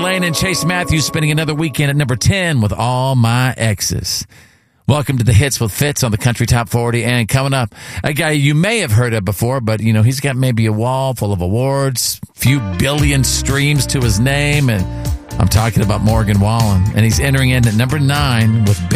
Lane and Chase Matthews spending another weekend at number 10 with All My Exes. Welcome to the Hits with Fitz on the Country Top 40. And coming up, a guy you may have heard of before, but, you know, he's got maybe a wall full of awards, few billion streams to his name, and I'm talking about Morgan Wallen. And he's entering in at number 9 with